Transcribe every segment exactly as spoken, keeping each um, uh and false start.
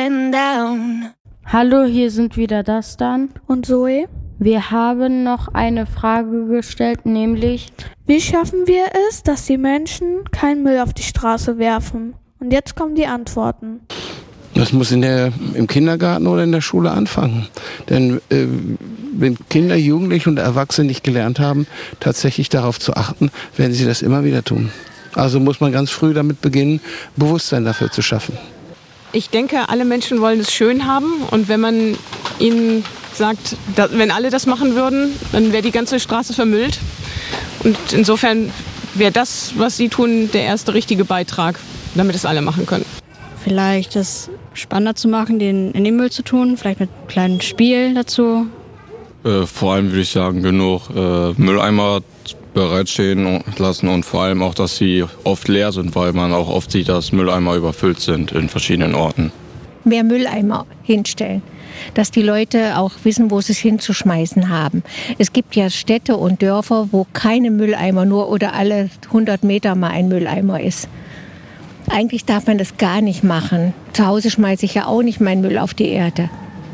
going down. Hallo, hier sind wieder Dastan und Zoe. Wir haben noch eine Frage gestellt, nämlich: Wie schaffen wir es, dass die Menschen keinen Müll auf die Straße werfen? Und jetzt kommen die Antworten. Das muss in der, im Kindergarten oder in der Schule anfangen. Denn äh, wenn Kinder, Jugendliche und Erwachsene nicht gelernt haben, tatsächlich darauf zu achten, werden sie das immer wieder tun. Also muss man ganz früh damit beginnen, Bewusstsein dafür zu schaffen. Ich denke, alle Menschen wollen es schön haben. Und wenn man ihnen sagt, dass, wenn alle das machen würden, dann wäre die ganze Straße vermüllt. Und insofern wäre das, was sie tun, der erste richtige Beitrag, damit es alle machen können. Vielleicht das spannender zu machen, den in den Müll zu tun, vielleicht mit einem kleinen Spiel dazu. Äh, vor allem würde ich sagen, genug äh, Mülleimer bereitstehen lassen und vor allem auch, dass sie oft leer sind, weil man auch oft sieht, dass Mülleimer überfüllt sind in verschiedenen Orten. Mehr Mülleimer hinstellen, dass die Leute auch wissen, wo sie es hinzuschmeißen haben. Es gibt ja Städte und Dörfer, wo keine Mülleimer, nur oder alle hundert Meter mal ein Mülleimer ist. Eigentlich darf man das gar nicht machen. Zu Hause schmeiße ich ja auch nicht meinen Müll auf die Erde.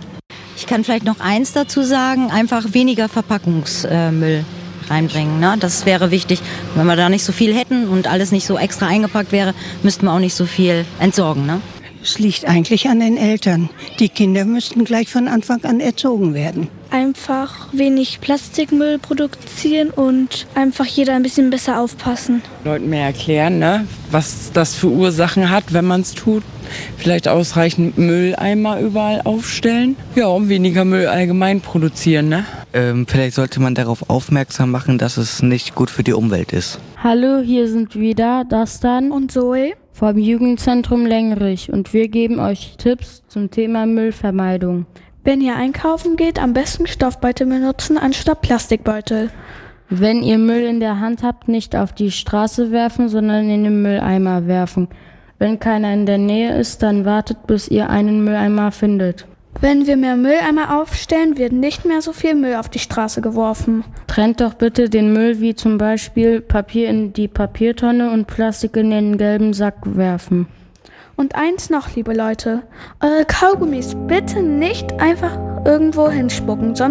Ich kann vielleicht noch eins dazu sagen, einfach weniger Verpackungsmüll reinbringen. Ne? Das wäre wichtig. Wenn wir da nicht so viel hätten und alles nicht so extra eingepackt wäre, müssten wir auch nicht so viel entsorgen. Ne? Es liegt eigentlich an den Eltern. Die Kinder müssten gleich von Anfang an erzogen werden. Einfach wenig Plastikmüll produzieren und einfach jeder ein bisschen besser aufpassen. Leuten mehr erklären, ne? Was das für Ursachen hat, wenn man es tut. Vielleicht ausreichend Mülleimer überall aufstellen. Ja, und weniger Müll allgemein produzieren, ne? Ähm, vielleicht sollte man darauf aufmerksam machen, dass es nicht gut für die Umwelt ist. Hallo, hier sind wieder Dastan und Zoe vom Jugendzentrum Lengerich und wir geben euch Tipps zum Thema Müllvermeidung. Wenn ihr einkaufen geht, am besten Stoffbeutel benutzen anstatt Plastikbeutel. Wenn ihr Müll in der Hand habt, nicht auf die Straße werfen, sondern in den Mülleimer werfen. Wenn keiner in der Nähe ist, dann wartet, bis ihr einen Mülleimer findet. Wenn wir mehr Mülleimer aufstellen, wird nicht mehr so viel Müll auf die Straße geworfen. Trennt doch bitte den Müll, wie zum Beispiel Papier in die Papiertonne und Plastik in den gelben Sack werfen. Und eins noch, liebe Leute, eure Kaugummis bitte nicht einfach irgendwo hinspucken, sondern